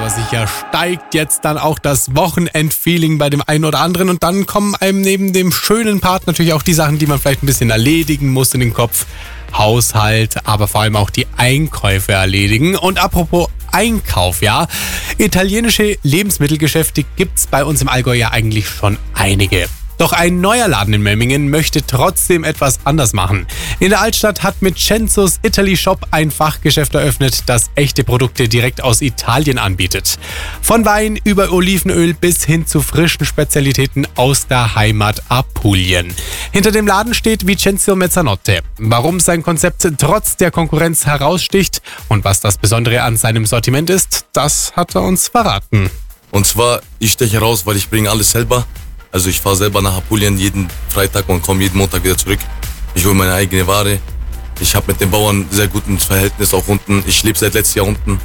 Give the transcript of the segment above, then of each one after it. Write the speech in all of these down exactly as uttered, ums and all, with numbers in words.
aber sicher steigt jetzt dann auch das Wochenendfeeling bei dem einen oder anderen und dann kommen einem neben dem schönen Part natürlich auch die Sachen, die man vielleicht ein bisschen erledigen muss in den Kopf. Haushalt, aber vor allem auch die Einkäufe erledigen. Und apropos Einkauf, ja, italienische Lebensmittelgeschäfte gibt's bei uns im Allgäu ja eigentlich schon einige. Doch ein neuer Laden in Memmingen möchte trotzdem etwas anders machen. In der Altstadt hat Vincenzos Italy Shop ein Fachgeschäft eröffnet, das echte Produkte direkt aus Italien anbietet. Von Wein über Olivenöl bis hin zu frischen Spezialitäten aus der Heimat Apulien. Hinter dem Laden steht Vincenzo Mezzanotte. Warum sein Konzept trotz der Konkurrenz heraussticht und was das Besondere an seinem Sortiment ist, das hat er uns verraten. Und zwar, ich steche heraus, weil ich bringe alles selber. Also ich fahre selber nach Apulien jeden Freitag und komme jeden Montag wieder zurück. Ich hole meine eigene Ware. Ich habe mit den Bauern ein sehr gutes Verhältnis auch unten. Ich lebe seit letztem Jahr unten.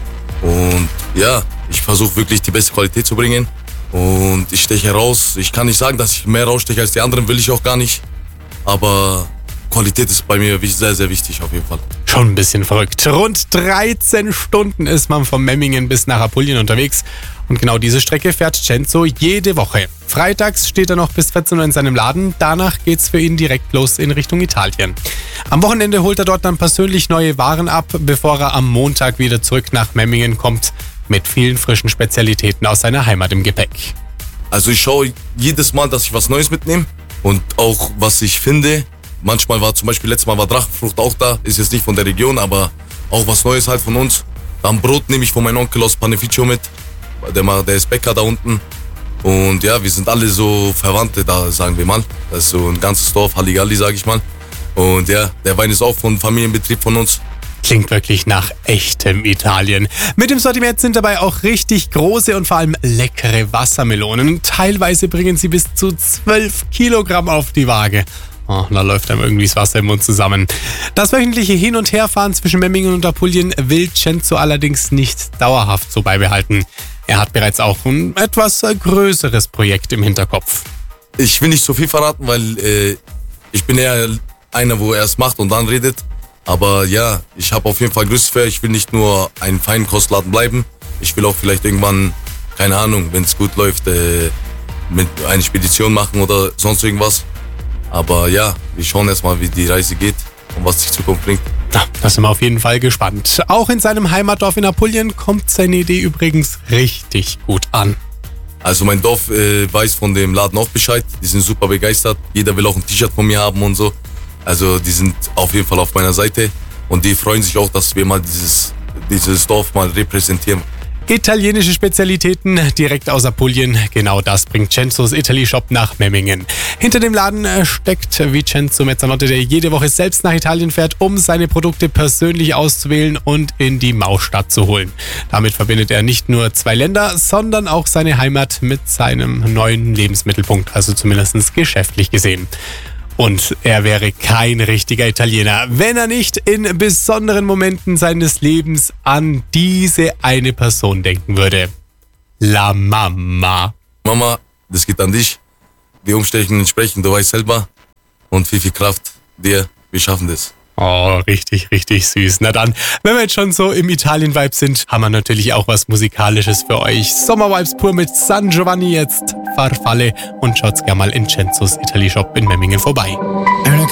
Und ja, ich versuche wirklich die beste Qualität zu bringen. Und ich steche heraus. Ich kann nicht sagen, dass ich mehr raussteche als die anderen, will ich auch gar nicht. Aber Qualität ist bei mir sehr, sehr wichtig auf jeden Fall. Schon ein bisschen verrückt. Rund dreizehn Stunden ist man von Memmingen bis nach Apulien unterwegs. Und genau diese Strecke fährt Vincenzo jede Woche. Freitags steht er noch bis vierzehn Uhr in seinem Laden. Danach geht's für ihn direkt los in Richtung Italien. Am Wochenende holt er dort dann persönlich neue Waren ab, bevor er am Montag wieder zurück nach Memmingen kommt. Mit vielen frischen Spezialitäten aus seiner Heimat im Gepäck. Also ich schaue jedes Mal, dass ich was Neues mitnehme. Und auch was ich finde. Manchmal war zum Beispiel, letztes Mal war Drachenfrucht auch da. Ist jetzt nicht von der Region, aber auch was Neues halt von uns. Dann Brot nehme ich von meinem Onkel aus Paneficio mit. Der, der ist Bäcker da unten. Und ja, wir sind alle so Verwandte da, sagen wir mal. Das ist so ein ganzes Dorf, Halligalli, sage ich mal. Und ja, der Wein ist auch von Familienbetrieb von uns. Klingt wirklich nach echtem Italien. Mit dem Sortiment sind dabei auch richtig große und vor allem leckere Wassermelonen. Teilweise bringen sie bis zu zwölf Kilogramm auf die Waage. Oh, da läuft einem irgendwie das Wasser im Mund zusammen. Das wöchentliche Hin- und Herfahren zwischen Memmingen und Apulien will Vincenzo allerdings nicht dauerhaft so beibehalten. Er hat bereits auch ein etwas größeres Projekt im Hinterkopf. Ich will nicht so viel verraten, weil äh, ich bin eher einer, wo er es macht und dann redet. Aber ja, ich habe auf jeden Fall größtes für. Ich will nicht nur ein Feinkostladen bleiben. Ich will auch vielleicht irgendwann, keine Ahnung, wenn es gut läuft, äh, mit eine Spedition machen oder sonst irgendwas. Aber ja, wir schauen erstmal, wie die Reise geht und was die Zukunft bringt. Na, da sind wir auf jeden Fall gespannt. Auch in seinem Heimatdorf in Apulien kommt seine Idee übrigens richtig gut an. Also mein Dorf äh, weiß von dem Laden auch Bescheid. Die sind super begeistert. Jeder will auch ein T-Shirt von mir haben und so. Also die sind auf jeden Fall auf meiner Seite. Und die freuen sich auch, dass wir mal dieses, dieses Dorf mal repräsentieren. Italienische Spezialitäten direkt aus Apulien. Genau das bringt Vincenzos Italy Shop nach Memmingen. Hinter dem Laden steckt Vincenzo Mezzanotte, der jede Woche selbst nach Italien fährt, um seine Produkte persönlich auszuwählen und in die Mausstadt zu holen. Damit verbindet er nicht nur zwei Länder, sondern auch seine Heimat mit seinem neuen Lebensmittelpunkt, also zumindest geschäftlich gesehen. Und er wäre kein richtiger Italiener, wenn er nicht in besonderen Momenten seines Lebens an diese eine Person denken würde. La Mama. Mama, das geht an dich. Die Umstände entsprechen, du weißt selber. Und viel, viel Kraft dir. Wir schaffen das. Oh, richtig, richtig süß. Na dann, wenn wir jetzt schon so im Italien-Vibe sind, haben wir natürlich auch was Musikalisches für euch. Sommer-Vibes pur mit San Giovanni jetzt. Farfalle und schaut's gerne mal in Vincenzos Italy Shop in Memmingen vorbei.